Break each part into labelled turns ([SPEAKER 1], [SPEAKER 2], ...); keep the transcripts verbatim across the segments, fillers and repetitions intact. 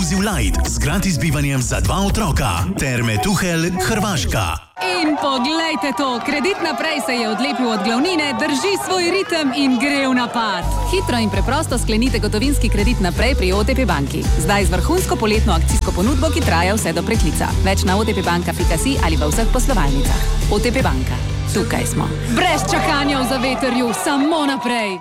[SPEAKER 1] Inclusive Light z gratis bivanjem za dva otroka. Terme Tuhelj, Hrvaška.
[SPEAKER 2] In poglejte to, Kredit Naprej se je odlepil od glavnine, drži svoj ritem in gre v napad. Hitro in preprosto sklenite gotovinski kredit naprej pri O T P banki. Zdaj z vrhunsko poletno akcijsko ponudbo, ki traja vse do preklica. Več na otpbanka pika si ali v vseh poslovalnicah. O T P banka. Tukaj smo. Brez čakanja v zavetrju, samo naprej.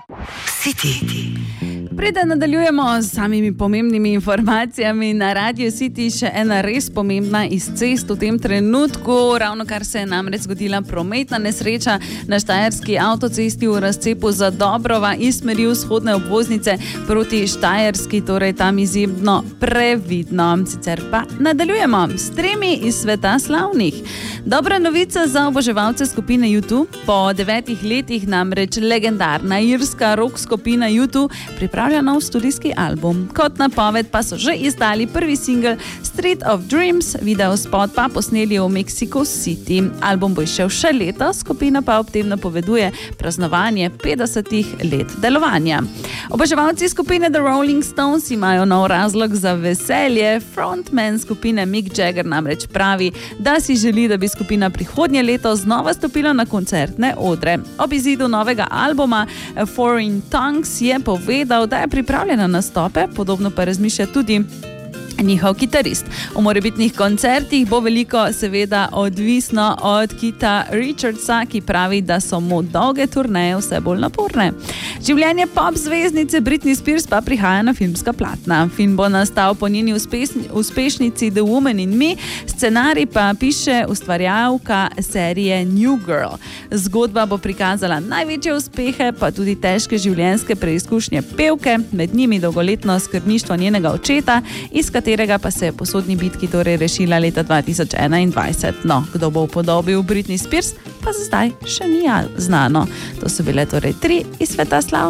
[SPEAKER 3] City.
[SPEAKER 4] Preden nadaljujemo s samimi pomembnimi informacijami na Radio City, še ena res pomembna iz cest v tem trenutku. Ravno kar se je namreč zgodila prometna nesreča na štajerski avtocesti v razcepu Zadobrova iz smeri vzhodne obvoznice proti Štajerski, torej tam izjemno previdno. Sicer pa nadaljujemo s tremi iz sveta slavnih. Dobra novica za oboževalce skupine U dva. Po devetih letih namreč legendarna irska rock skupina U dva pripravlja nov studijski album. Kot napoved pa so že izdali prvi singel Street of Dreams, video spot pa posneli v Mexico City. Album bo izšel še letos, skupina pa ob tem napoveduje praznovanje petdesetih let delovanja. Oboževalci skupine The Rolling Stones imajo nov razlog za veselje. Frontman skupine Mick Jagger namreč pravi, da si želi, da bi skupina prihodnje leto znova stopila na koncertne odre. Ob izidu novega albuma Foreign Tongues je povedal, da je pripravljena na nastope, podobno pa razmišlja tudi njihov kitarist. V morebitnih koncertih bo veliko seveda odvisno od Kita Richardsa, ki pravi, da so mu dolge turneje vse bolj naporne. Življenje pop zvezdnice Britney Spears pa prihaja na filmska platna. Film bo nastal po njeni uspešni, uspešnici The Woman in Me, scenarij pa piše ustvarjalka serije New Girl. Zgodba bo prikazala največje uspehe, pa tudi težke življenjske preizkušnje pevke, med njimi dolgoletno skrbništvo njenega očeta, iz katerega pa se je po sodni bitki torej rešila leta dva tisoč enaindvajset. No, kdo bo upodobil Britney Spears, pa zdaj še ni znano. To so bile torej tri iz sveta slavnih.